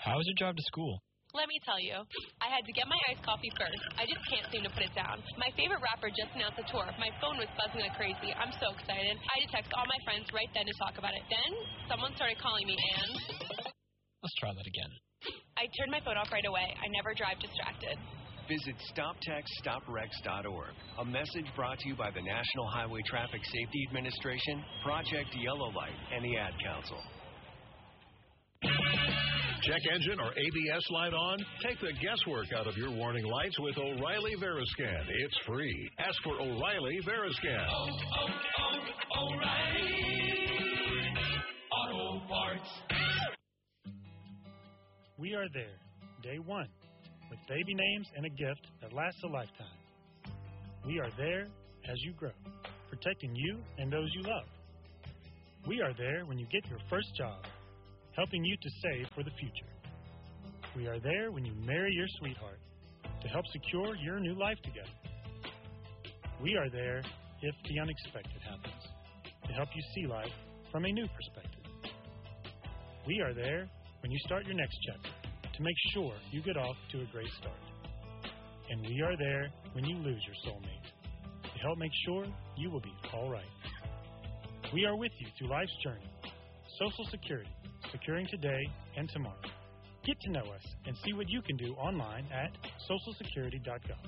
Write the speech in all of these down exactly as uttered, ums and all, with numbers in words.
How was your drive to school? Let me tell you, I had to get my iced coffee first. I just can't seem to put it down. My favorite rapper just announced a tour. My phone was buzzing like crazy. I'm so excited. I had to text all my friends right then to talk about it. Then, someone started calling me, and... Let's try that again. I turned my phone off right away. I never drive distracted. Visit stop text stop wrecks dot org. A message brought to you by the National Highway Traffic Safety Administration, Project Yellow Light, and the Ad Council. Check engine or A B S light on? Take the guesswork out of your warning lights with O'Reilly Veriscan. It's free. Ask for O'Reilly Veriscan. Oh, oh, oh, O'Reilly Auto Parts. We are there, day one, with baby names and a gift that lasts a lifetime. We are there as you grow, protecting you and those you love. We are there when you get your first job, helping you to save for the future. We are there when you marry your sweetheart to help secure your new life together. We are there if the unexpected happens, to help you see life from a new perspective. We are there when you start your next chapter to make sure you get off to a great start. And we are there when you lose your soulmate to help make sure you will be all right. We are with you through life's journey. Social Security, securing today and tomorrow. Get to know us and see what you can do online at social security dot gov.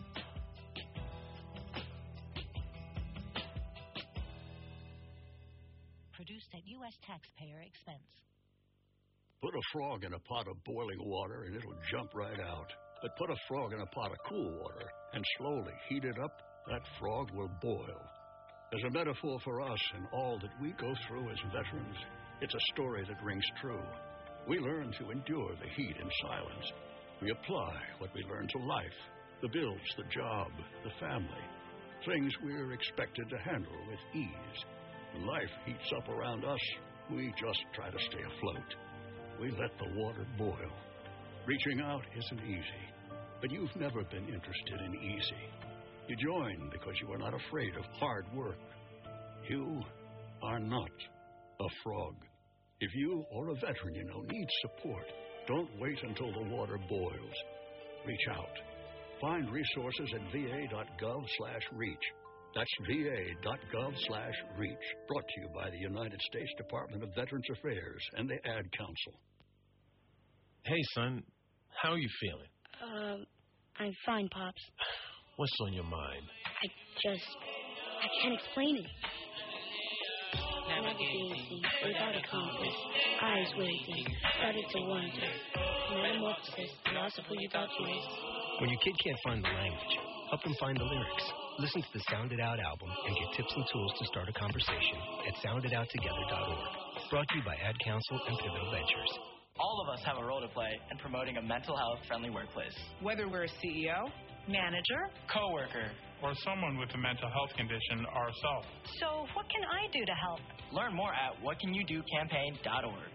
Produced at U S taxpayer expense. Put a frog in a pot of boiling water and it'll jump right out. But put a frog in a pot of cool water and slowly heat it up, that frog will boil. As a metaphor for us and all that we go through as veterans, it's a story that rings true. We learn to endure the heat in silence. We apply what we learn to life, the bills, the job, the family, things we're expected to handle with ease. When life heats up around us, we just try to stay afloat. We let the water boil. Reaching out isn't easy, but you've never been interested in easy. You join because you are not afraid of hard work. You are not a frog. If you or a veteran you know needs support, don't wait until the water boils. Reach out. Find resources at v a dot gov slash reach. That's v a dot gov slash reach. Brought to you by the United States Department of Veterans Affairs and the Ad Council. Hey, son. How are you feeling? Um, uh, I'm fine, Pops. What's on your mind? I just... I can't explain it. Navigating without a compass, eyes waiting, started to wonder. Metamorphosis, loss of who you thought you was. When your kid can't find the language, help them find the lyrics. Listen to the Sound It Out album and get tips and tools to start a conversation at sound it out together dot org. Brought to you by Ad Council and Pivotal Ventures. All of us have a role to play in promoting a mental health-friendly workplace. Whether we're a C E O, manager, coworker, or someone with a mental health condition ourselves. So what can I do to help? Learn more at what can you do campaign dot org.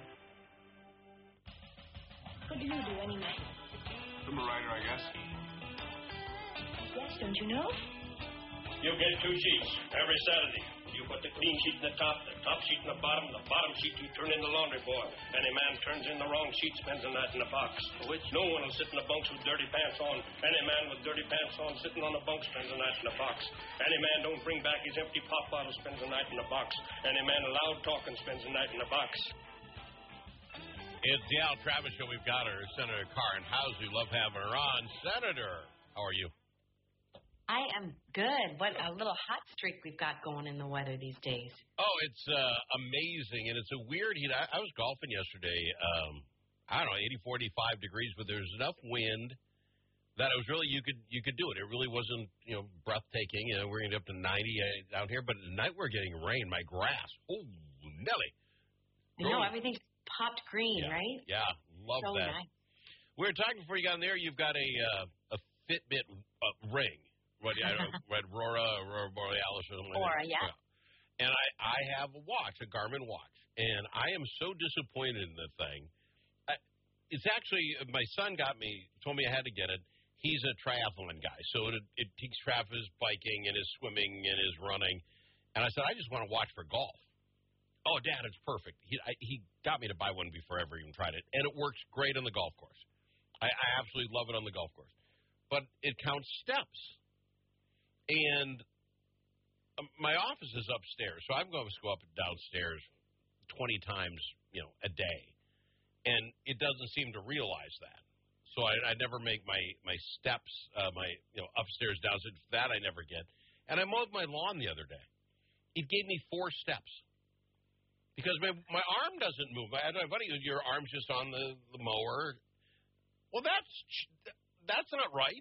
What do you do anyway? I'm a writer, I guess. Yes, don't you know? You get two sheets every Saturday. You put the clean sheet in the top, the top sheet in the bottom, the bottom sheet you turn in the laundry boy. Any man turns in the wrong sheet spends the night in a box. For which no one will sit in the bunks with dirty pants on. Any man with dirty pants on sitting on the bunk spends the night in a box. Any man don't bring back his empty pop bottle spends the night in a box. Any man loud talking spends the night in a box. It's the Al Travis Show. We've got her, Senator Karen House. We love having her on. Senator, how are you? I am good. What a little hot streak we've got going in the weather these days. Oh, it's uh, amazing, and it's a weird heat. I, I was golfing yesterday. Um, I don't know, eighty-four, eighty-five degrees, but there's enough wind that it was really you could you could do it. It really wasn't you know breathtaking. You know, we're getting up to ninety uh, out here, but tonight we're getting rain. My grass, oh Nelly. You know everything's popped green, yeah. right? Yeah, love so that. Nice. We were talking before you got in there. You've got a uh, a Fitbit uh, ring. What I don't know, Red Aurora, Aurora Borealis, or something Aurora, like that. yeah. yeah. And I, I have a watch, a Garmin watch, and I am so disappointed in the thing. I, it's actually my son got me, told me I had to get it. He's a triathlon guy, so it, it takes track of his biking and his swimming and his running. And I said, I just want to watch for golf. Oh, Dad, it's perfect. He I, he got me to buy one before I ever even tried it, and it works great on the golf course. I, I absolutely love it on the golf course. But it counts steps. And um, my office is upstairs, so I'm going to go up and downstairs twenty times, you know, a day. And it doesn't seem to realize that. So I, I never make my, my steps, uh, my, you know, upstairs, downstairs. That I never get. And I mowed my lawn the other day. It gave me four steps. Because my my arm doesn't move. I don't know, buddy, your arm's just on the, the mower. Well, that's that's not right.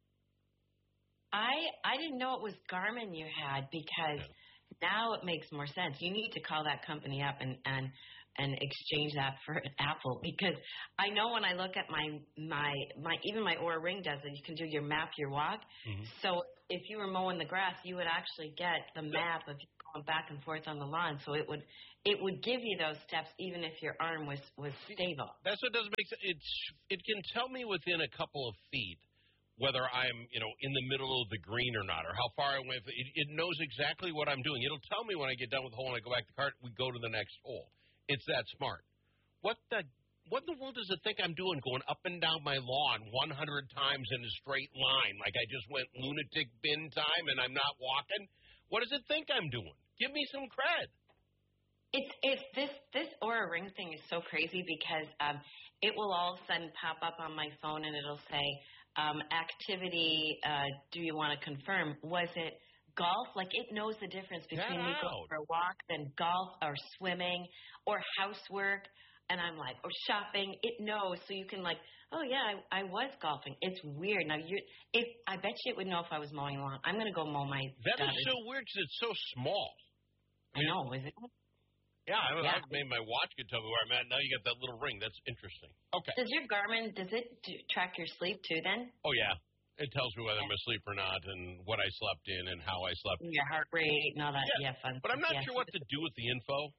I I didn't know it was Garmin you had because yeah. now it makes more sense. You need to call that company up and, and and exchange that for Apple because I know when I look at my my my even my Oura Ring does it. You can do your map, your walk. Mm-hmm. So if you were mowing the grass, you would actually get the map of going back and forth on the lawn. So it would it would give you those steps even if your arm was was stable. That's what doesn't make sense. It's it can tell me within a couple of feet whether I'm, you know, in the middle of the green or not, or how far I went. It, it knows exactly what I'm doing. It'll tell me when I get done with the hole and I go back to the cart, we go to the next hole. It's that smart. What the what in the world does it think I'm doing going up and down my lawn one hundred times in a straight line like I just went lunatic bin time and I'm not walking? What does it think I'm doing? Give me some cred. It's it's this this Oura Ring thing is so crazy because um, it will all of a sudden pop up on my phone and it'll say, um, activity, uh, do you want to confirm? Was it golf? Like it knows the difference between me going for a walk than golf or swimming or housework. And I'm like, or shopping. It knows, so you can like, oh yeah, I, I was golfing. It's weird. Now you, if I bet you it would know if I was mowing lawn. I'm gonna go mow my. That daughter's. is so weird because it's so small. I, mean, I know, is it? Yeah, I, yeah, I've made my watch could tell me where I'm at. Now you got that little ring. That's interesting. Okay. Does your Garmin, does it do, track your sleep too then? Oh, yeah. It tells me whether yeah. I'm asleep or not and what I slept in and how I slept. Your heart rate and all that. Yeah, yeah fun. But I'm not yeah. sure what to do with the info.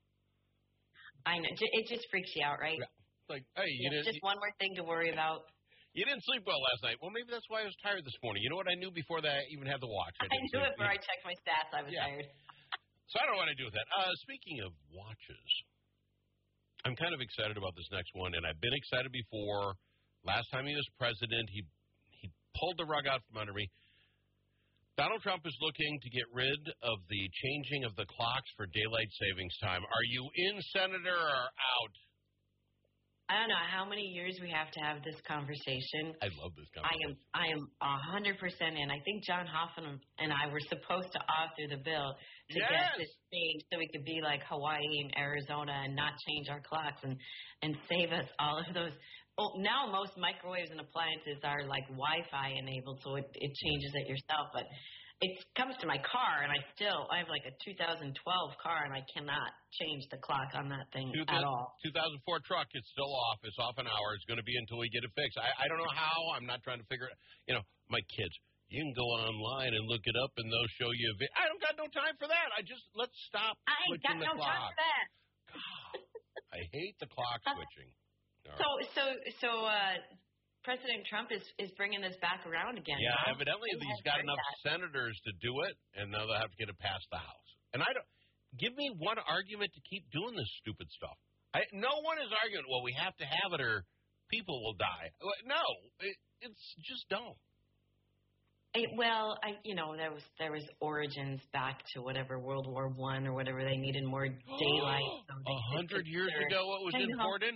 I know. It just freaks you out, right? Yeah. Like, hey, you yeah, didn't. Just one more thing to worry about. You didn't sleep well last night. Well, maybe that's why I was tired this morning. You know what I knew before that I even had the watch? I, I knew it before I checked my stats. I was yeah. tired. So I don't know what to do with that. Uh, speaking of watches, I'm kind of excited about this next one, and I've been excited before. Last time he was president, he he pulled the rug out from under me. Donald Trump is looking to get rid of the changing of the clocks for daylight savings time. Are you in, Senator, or out? I don't know how many years we have to have this conversation. I love this conversation. I am I am a hundred percent in. I think John Hoffman and I were supposed to author the bill to yes. get this changed so we could be like Hawaii and Arizona and not change our clocks and and save us all of those. Well, now most microwaves and appliances are like Wi-Fi enabled, so it, it changes it yourself. But it comes to my car, and I still I have like a two thousand twelve car, and I cannot change the clock on that thing at all. two thousand four truck, it's still off. It's off an hour. It's going to be until we get it fixed. I, I don't know how. I'm not trying to figure it. You know, my kids. You can go online and look it up, and they'll show you. A vi- I don't got no time for that. I just let's stop. I ain't got the no clock. time for that. God, I hate the clock switching. All so right. so so. uh President Trump is, is bringing this back around again. Yeah, huh? evidently Who he's has got heard enough that? senators to do it, and now they'll have to get it past the House. And I don't give me one argument to keep doing this stupid stuff. I, no one is arguing. Well, we have to have it, or people will die. No, it, it's just dumb. It, well, I you know there was there was origins back to whatever World War One or whatever. They needed more daylight. A hundred years ago, what was I know. important?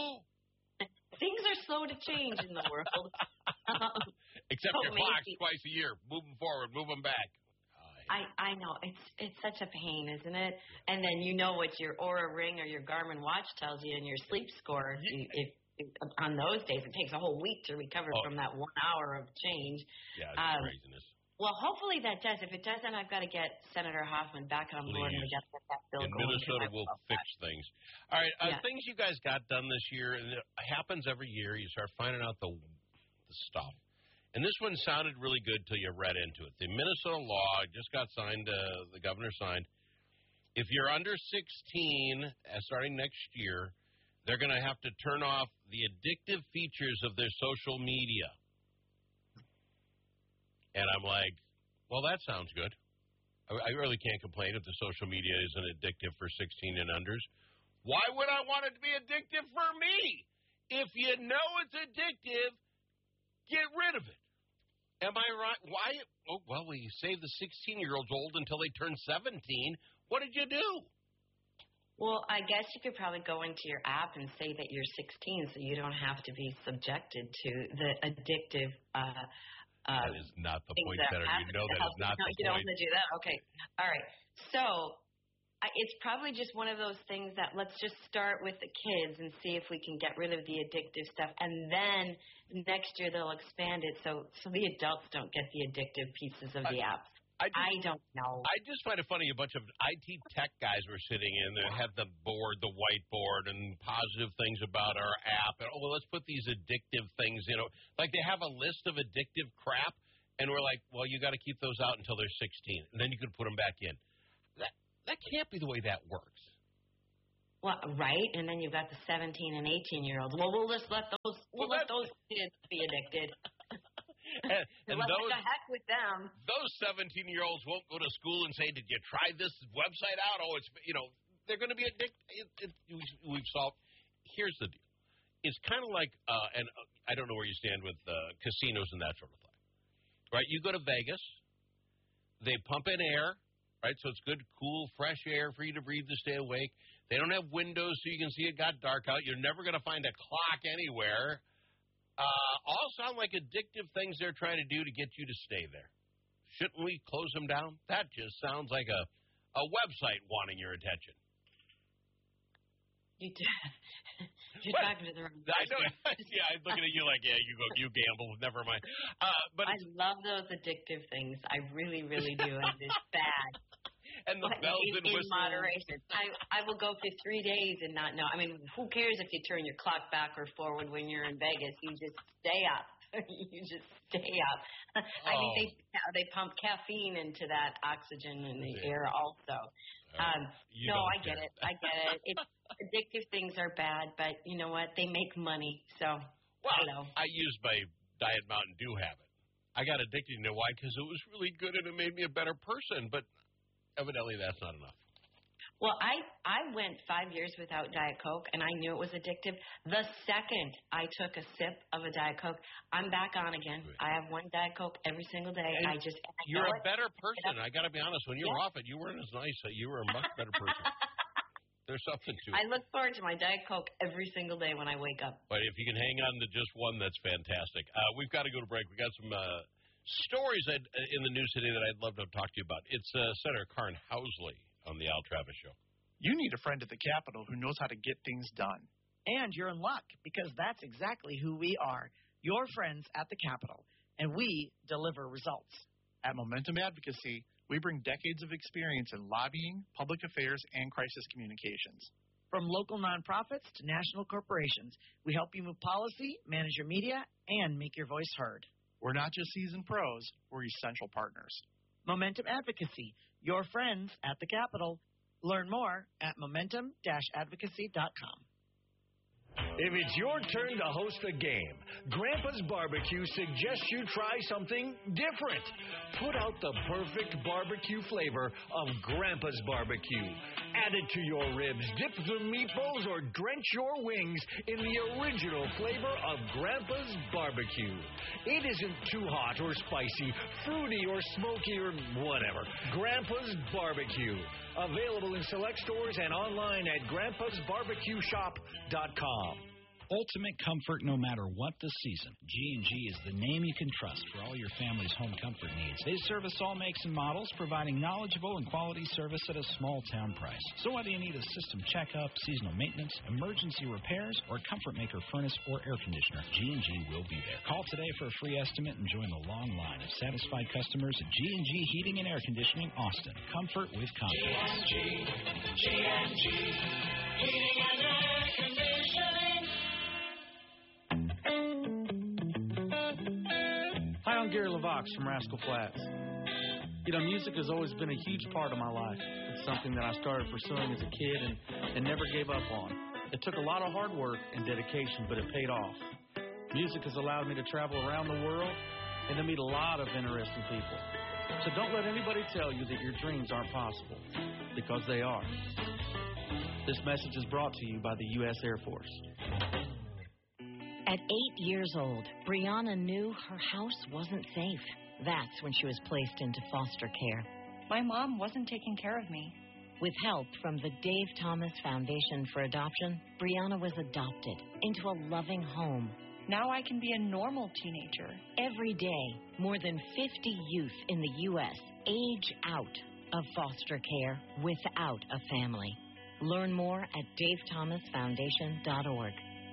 Things are slow to change in the world. um, Except so your clocks maybe, twice a year. Move them forward, move them back. I, I know. It's it's such a pain, isn't it? And then you know what your Oura Ring or your Garmin watch tells you in your sleep score. Yeah. If, if, on those days, it takes a whole week to recover oh. from that one hour of change. Yeah, it's um, craziness. Well, hopefully that does. If it doesn't, I've got to get Senator Hoffman back on board and we got to get that bill and going. Minnesota will fix that. things. All right, uh, yeah. things you guys got done this year, and it happens every year. You start finding out the, the stuff. And this one sounded really good till you read into it. The Minnesota law just got signed, uh, the governor signed. If you're under sixteen, uh, starting next year, they're going to have to turn off the addictive features of their social media. And I'm like, well, that sounds good. I, I really can't complain if the social media isn't addictive for sixteen and unders. Why would I want it to be addictive for me? If you know it's addictive, get rid of it. Am I right? Why? Oh, well, we save the sixteen-year-olds old until they turn seventeen. What did you do? Well, I guess you could probably go into your app and say that you're sixteen, so you don't have to be subjected to the addictive. Uh, uh, that is not the point, that Senator. You know that is not no, the you point. don't want to do that. Okay. All right. So I, it's probably just one of those things that let's just start with the kids and see if we can get rid of the addictive stuff, and then next year they'll expand it so so the adults don't get the addictive pieces of the apps. I, just, I don't know. I just find it funny. A bunch of I T tech guys were sitting in there, had the board, the whiteboard, and positive things about our app. And, oh, well, let's put these addictive things, you know. Like they have a list of addictive crap, and we're like, well, you got to keep those out until they're sixteen, and then you can put them back in. That that can't be the way that works. Well, right, and then you've got the seventeen and eighteen-year-olds. Well, we'll just let those we'll, Well, let those kids be addicted. And, and Let those, the heck with them. Those seventeen-year-olds won't go to school and say, did you try this website out? Oh, it's, you know, they're going to be addicted. It, it, we've solved. Here's the deal. It's kind of like, uh, and I don't know where you stand with uh, casinos and that sort of thing. Right? You go to Vegas. They pump in air, right? So it's good, cool, fresh air for you to breathe to stay awake. They don't have windows so you can see it got dark out. You're never going to find a clock anywhere. Uh, all sound like addictive things they're trying to do to get you to stay there. Shouldn't we close them down? That just sounds like a, a website wanting your attention. You do. You're What? talking to the wrong person. I know. Yeah, I'm looking at you like, yeah, you go, you gamble. Never mind. Uh, but I love those addictive things. I really, really do. And it's bad. And the But bells in, and in whistles. moderation. I I will go for three days and not know. I mean, who cares if you turn your clock back or forward when you're in Vegas? You just stay up. You just stay up. I think they they pump caffeine into that oxygen in the air also. Um, you no, don't I get care. it. I get it. It's, addictive things are bad, but you know what? They make money. So, Well, hello. I used my Diet Mountain Dew habit. I got addicted. You know why? Because it was really good and it made me a better person. But evidently that's not enough. Well, I I went five years without Diet Coke, and I knew it was addictive. The second I took a sip of a Diet Coke, I'm back on again. I have one Diet Coke every single day. And I just I You're know a it. better person. I got to be honest. When you were Yeah. off it, you weren't as nice. You were a much better person. There's something to it. I look forward to my Diet Coke every single day when I wake up. But if you can hang on to just one, that's fantastic. Uh, we've got to go to break. We got some uh, stories that, uh, in the news today that I'd love to talk to you about. It's uh, Senator Karin Housley on the Al Travis Show. You need a friend at the Capitol who knows how to get things done. And you're in luck, because that's exactly who we are, your friends at the Capitol, and we deliver results. At Momentum Advocacy, we bring decades of experience in lobbying, public affairs, and crisis communications. From local nonprofits to national corporations, we help you move policy, manage your media, and make your voice heard. We're not just seasoned pros, we're essential partners. Momentum Advocacy, your friends at the Capitol. Learn more at momentum dash advocacy dot com. If it's your turn to host a game, Grandpa's Barbecue suggests you try something different. Put out the perfect barbecue flavor of Grandpa's Barbecue. Add it to your ribs, dip the meatballs, or drench your wings in the original flavor of Grandpa's Barbecue. It isn't too hot or spicy, fruity or smoky or whatever. Grandpa's Barbecue. Available in select stores and online at grandpas barbecue shop dot com. Ultimate comfort no matter what the season. G and G is the name you can trust for all your family's home comfort needs. They service all makes and models, providing knowledgeable and quality service at a small town price. So whether you need a system checkup, seasonal maintenance, emergency repairs, or comfort maker furnace or air conditioner, G and G will be there. Call today for a free estimate and join the long line of satisfied customers at G and G Heating and Air Conditioning, Austin. Comfort with confidence. G and G, G and G, Heating and Air Conditioning. Hi, I'm Gary LaVox from Rascal Flatts. You know, music has always been a huge part of my life. It's something that I started pursuing as a kid and, and never gave up on. It took a lot of hard work and dedication, but it paid off. Music has allowed me to travel around the world and to meet a lot of interesting people. So don't let anybody tell you that your dreams aren't possible, because they are. This message is brought to you by the U S Air Force. At eight years old, Brianna knew her house wasn't safe. That's when she was placed into foster care. My mom wasn't taking care of me. With help from the Dave Thomas Foundation for Adoption, Brianna was adopted into a loving home. Now I can be a normal teenager. Every day, more than fifty youth in the U S age out of foster care without a family. Learn more at dave thomas foundation dot org.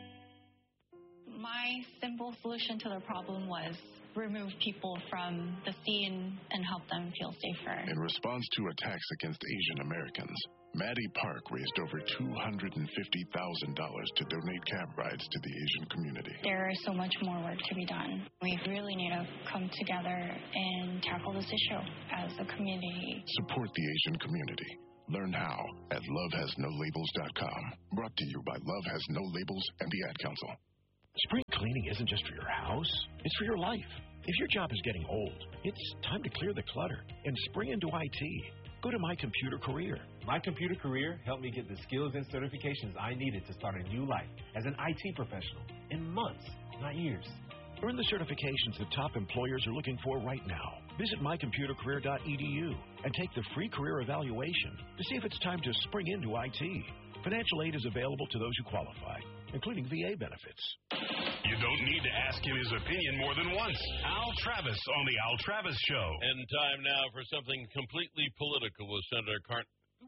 My simple solution to the problem was remove people from the scene and help them feel safer. In response to attacks against Asian Americans, Maddie Park raised over two hundred fifty thousand dollars to donate cab rides to the Asian community. There is so much more work to be done. We really need to come together and tackle this issue as a community. Support the Asian community. Learn how at love has no labels dot com. Brought to you by Love Has No Labels and the Ad Council. Spring cleaning isn't just for your house, it's for your life. If your job is getting old, it's time to clear the clutter and spring into I T. Go to My Computer Career. My Computer Career helped me get the skills and certifications I needed to start a new life as an I T professional in months, not years. Earn the certifications that top employers are looking for right now. Visit my computer career dot e d u and take the free career evaluation to see if it's time to spring into I T. Financial aid is available to those who qualify, including V A benefits. You don't need to ask him his opinion more than once. Al Travis on The Al Travis Show. And time now for something completely political with Senator Carn.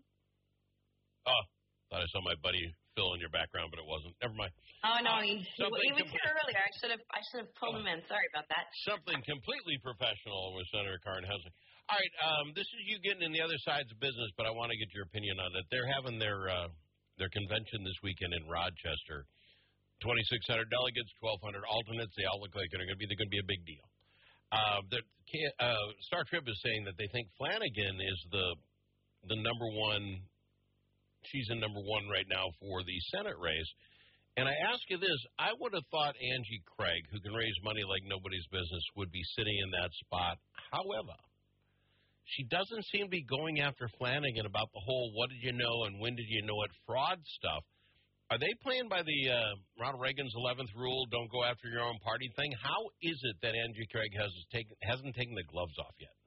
Oh, thought I saw my buddy Phil in your background, but it wasn't. Never mind. Oh, no, Uh, he, he, something he was compl- here earlier. I should have I should have pulled him in. Sorry about that. Something completely professional with Senator Carnhausen. All right, um, this is you getting in the other side's business, but I want to get your opinion on it. They're having their uh, their convention this weekend in Rochester. twenty-six hundred delegates, twelve hundred alternates. They all look like they're going to be they're going to be a big deal. Uh, the, uh, Star Trib is saying that they think Flanagan is the the number one. She's in number one right now for the Senate race. And I ask you this, I would have thought Angie Craig, who can raise money like nobody's business, would be sitting in that spot. However, she doesn't seem to be going after Flanagan about the whole what did you know and when did you know it fraud stuff. Are they playing by the uh, Ronald Reagan's eleventh rule, don't go after your own party thing? How is it that Angie Craig has taken, hasn't taken the gloves off yet?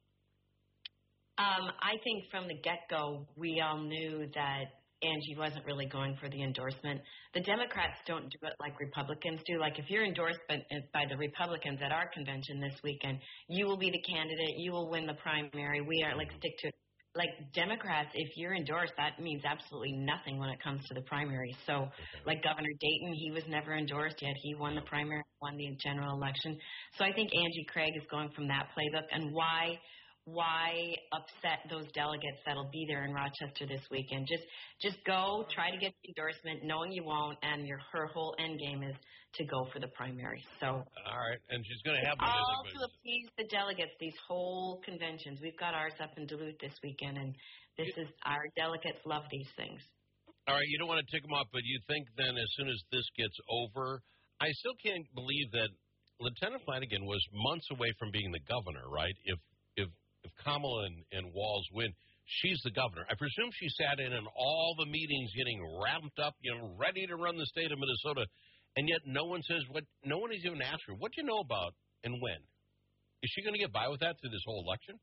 Um, I think from the get-go, we all knew that Angie wasn't really going for the endorsement. The Democrats don't do it like Republicans do. Like if you're endorsed by, by the Republicans at our convention this weekend, you will be the candidate. You will win the primary. We are like stick to like Democrats. If you're endorsed, that means absolutely nothing when it comes to the primary. So like Governor Dayton, he was never endorsed yet. He won the primary, won the general election. So I think Angie Craig is going from that playbook. And why? Why upset those delegates that'll be there in Rochester this weekend? Just just go, try to get the endorsement, knowing you won't, and your her whole end game is to go for the primary. So all right, and she's going to have the all to appease the delegates, these whole conventions. We've got ours up in Duluth this weekend, and this is our delegates love these things. All right, you don't want to tick them off, but you think then as soon as this gets over, I still can't believe that Lieutenant Flanagan was months away from being the governor, right? If if If Kamala and, and Walz win, she's the governor. I presume she sat in on all the meetings getting ramped up, you know, ready to run the state of Minnesota, and yet no one says what. No one has even asked her, what do you know about and when? Is she going to get by with that through this whole election?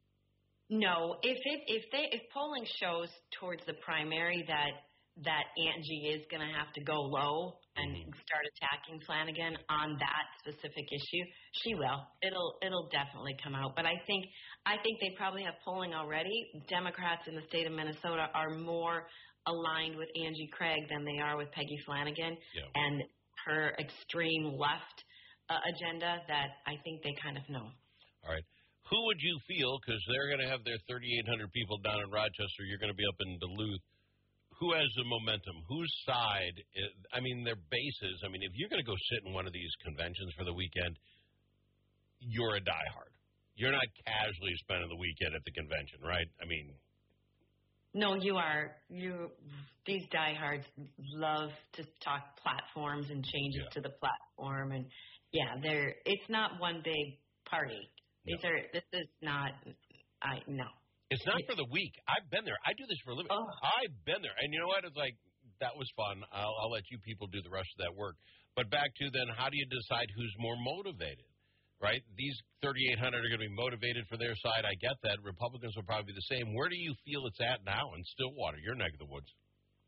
No. If it if they if polling shows towards the primary that that Angie is going to have to go low and mm-hmm. start attacking Flanagan on that specific issue, she will. It'll it'll definitely come out. But I think I think they probably have polling already. Democrats in the state of Minnesota are more aligned with Angie Craig than they are with Peggy Flanagan yeah. and her extreme left uh, agenda that I think they kind of know. All right. Who would you feel, because they're going to have their thirty-eight hundred people down in Rochester, you're going to be up in Duluth, who has the momentum? Whose side? Is, I mean, their bases. I mean, if you're going to go sit in one of these conventions for the weekend, you're a diehard. You're not casually spending the weekend at the convention, right? I mean, no, you are. You these diehards love to talk platforms and changes yeah. to the platform, and yeah, they're. It's not one big party. These no. are. This is not. I no. It's not for the week. I've been there. I do this for a living. Oh. I've been there. And you know what? It's like, that was fun. I'll, I'll let you people do the rest of that work. But back to then, how do you decide who's more motivated, right? These thirty-eight hundred are going to be motivated for their side. I get that. Republicans will probably be the same. Where do you feel it's at now in Stillwater, your neck of the woods?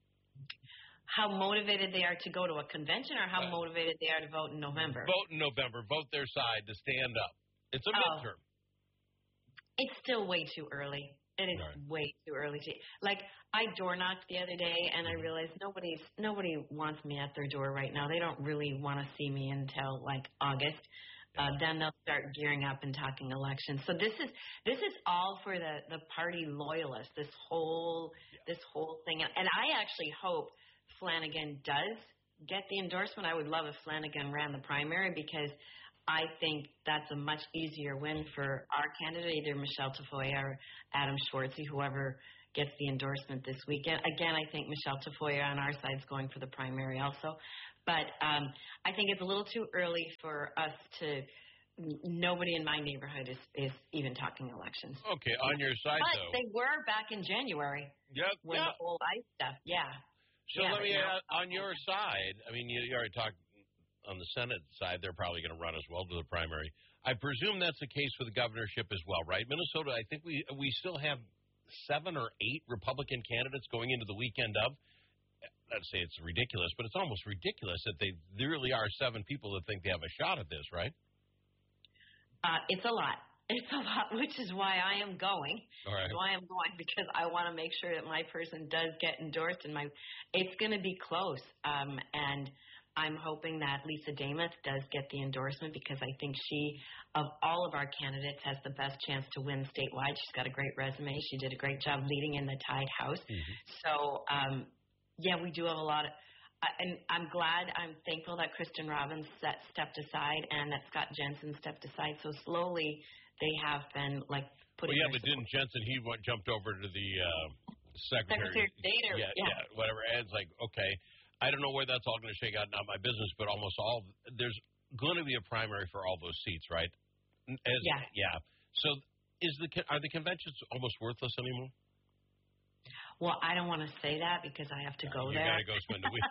How motivated they are to go to a convention or how uh, motivated they are to vote in November? Vote in November. Vote their side to stand up. It's a oh. midterm. It's still way too early. It is right. way too early to like. I door knocked the other day, and I realized nobody's nobody wants me at their door right now. They don't really want to see me until like August. Uh, then they'll start gearing up and talking elections. So this is this is all for the the party loyalists. This whole yeah. this whole thing, and I actually hope Flanagan does get the endorsement. I would love if Flanagan ran the primary because I think that's a much easier win for our candidate, either Michelle Tafoya or Adam Schwartzy, whoever gets the endorsement this weekend. Again, I think Michelle Tafoya on our side is going for the primary also. But um, I think it's a little too early for us to – nobody in my neighborhood is, is even talking elections. Okay, on your side, but though. But they were back in January. Yep, when yeah. the whole ICE stuff, yeah. So yeah, let me add, on your side, I mean, you, you already talked – on the Senate side, they're probably going to run as well to the primary. I presume that's the case for the governorship as well, right? Minnesota, I think we we still have seven or eight Republican candidates going into the weekend of. I'd say it's ridiculous, but it's almost ridiculous that they there really are seven people that think they have a shot at this, right? Uh, it's a lot. It's a lot, which is why I am going. All right. Why I'm going because I want to make sure that my person does get endorsed, and my it's going to be close. Um, and I'm hoping that Lisa Damuth does get the endorsement because I think she, of all of our candidates, has the best chance to win statewide. She's got a great resume. She did a great job leading in the tied house. Mm-hmm. So, um, yeah, we do have a lot of uh, – and I'm glad, I'm thankful that Kristen Robbins set, stepped aside and that Scott Jensen stepped aside. So slowly they have been, like, putting – Well, yeah, but didn't Jensen, he went, jumped over to the uh, secretary. Secretary of State or – yeah, yeah, yeah, whatever. And it's like, okay – I don't know where that's all going to shake out, not my business, but almost all. There's going to be a primary for all those seats, right? As, yeah. Yeah. So is the are the conventions almost worthless anymore? Well, I don't want to say that because I have to go you there. You got to go spend a week.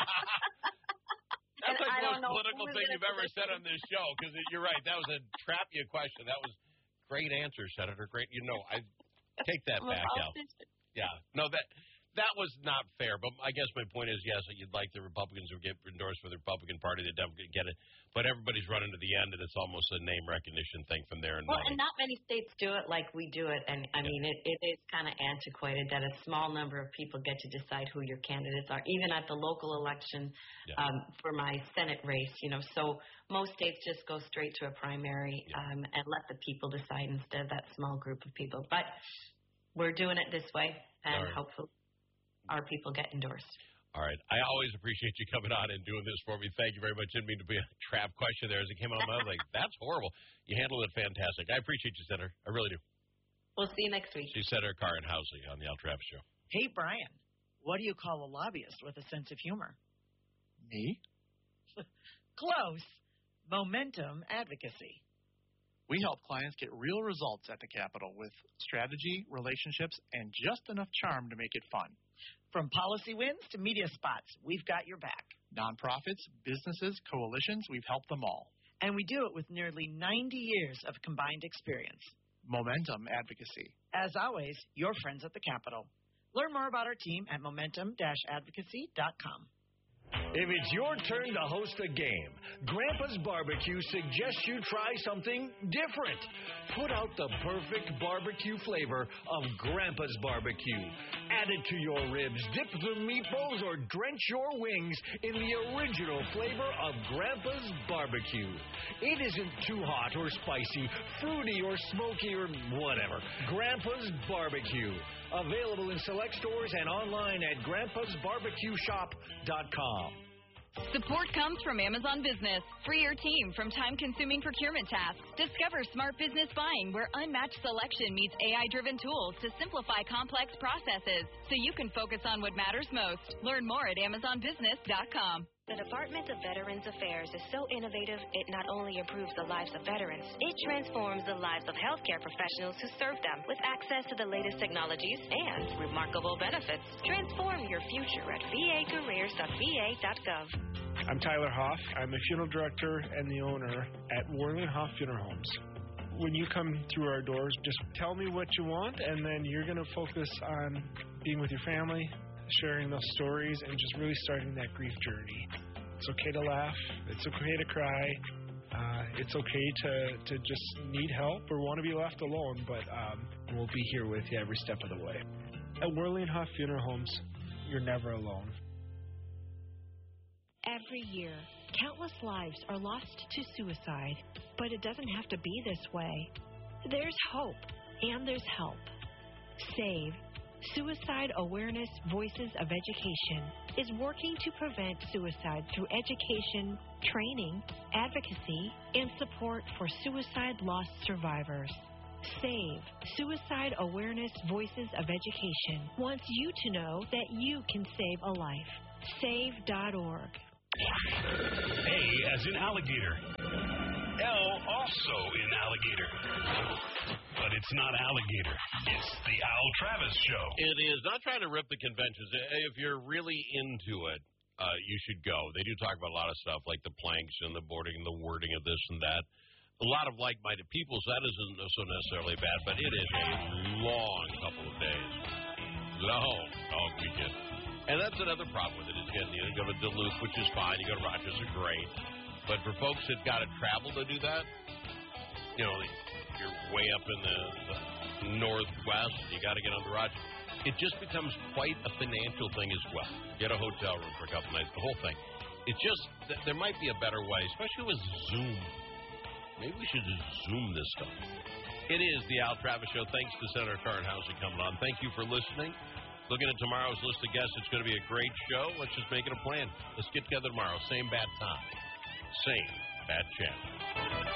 That's like the most political thing you've ever said on this show because you're right. That was a trap you question. That was great answer, Senator. Great. You know, I take that well, back I'll out. Yeah. No, that. That was not fair, but I guess my point is, yes, you'd like the Republicans to get endorsed for the Republican Party, the Democrats get it, but everybody's running to the end, and it's almost a name recognition thing from there. And well, money. And not many states do it like we do it, and I yeah. mean, it, it is kind of antiquated that a small number of people get to decide who your candidates are, even at the local election yeah. um, for my Senate race, you know. So most states just go straight to a primary yeah. um, and let the people decide instead of that small group of people. But we're doing it this way, and right. hopefully our people get endorsed. All right. I always appreciate you coming on and doing this for me. Thank you very much. Didn't mean to be a trap question there as it came out of my mouth. Like, that's horrible. You handled it fantastic. I appreciate you, Senator. I really do. We'll see you next week. She's Senator Karen Housley on the Al Travis Show. Hey, Brian, what do you call a lobbyist with a sense of humor? Me? Close. Momentum advocacy. We help clients get real results at the Capitol with strategy, relationships, and just enough charm to make it fun. From policy wins to media spots, we've got your back. Nonprofits, businesses, coalitions, we've helped them all. And we do it with nearly ninety years of combined experience. Momentum advocacy. As always, your friends at the Capitol. Learn more about our team at momentum dash advocacy dot com. If it's your turn to host a game, Grandpa's Barbecue suggests you try something different. Put out the perfect barbecue flavor of Grandpa's Barbecue. Add it to your ribs, dip the meatballs, or drench your wings in the original flavor of Grandpa's Barbecue. It isn't too hot or spicy, fruity or smoky or whatever. Grandpa's Barbecue. Available in select stores and online at grandpas barbecue shop dot com. Support comes from Amazon Business. Free your team from time-consuming procurement tasks. Discover smart business buying where unmatched selection meets A I-driven tools to simplify complex processes so you can focus on what matters most. Learn more at amazon business dot com. The Department of Veterans Affairs is so innovative, it not only improves the lives of veterans, it transforms the lives of healthcare professionals who serve them with access to the latest technologies and remarkable benefits. Transform your future at v a careers dot v a dot gov. I'm Tyler Hoff. I'm the funeral director and the owner at Worley and Hoff Funeral Homes. When you come through our doors, just tell me what you want, and then you're going to focus on being with your family, sharing those stories, and just really starting that grief journey. It's okay to laugh. It's okay to cry. Uh, it's okay to, to just need help or want to be left alone, but um, we'll be here with you every step of the way. At Worley and Hoff Funeral Homes, you're never alone. Every year, countless lives are lost to suicide, but it doesn't have to be this way. There's hope, and there's help. SAVE, Suicide Awareness Voices of Education, is working to prevent suicide through education, training, advocacy, and support for suicide loss survivors. SAVE, Suicide Awareness Voices of Education, wants you to know that you can save a life. save dot org. A as in alligator. L also in alligator. But it's not alligator. It's the Al Travis Show. It is. Not trying to rip the conventions. If you're really into it, uh, you should go. They do talk about a lot of stuff, like the planks and the boarding and the wording of this and that. A lot of like-minded people, so that isn't so necessarily bad, but it is a long couple of days. Long dog weekend. And that's another problem with it, is again, you go to Duluth, which is fine. You go to Rochester, great. But for folks that got to travel to do that, you know, you're way up in the, the northwest, you got to get on the Rochester. It just becomes quite a financial thing as well. Get a hotel room for a couple nights, the whole thing. It just, there might be a better way, especially with Zoom. Maybe we should just Zoom this stuff. It is the Al Travis Show. Thanks to Senator Karin Housley coming on. Thank you for listening. Looking at tomorrow's list of guests, it's going to be a great show. Let's just make it a plan. Let's get together tomorrow. Same bad time. Same bad channel.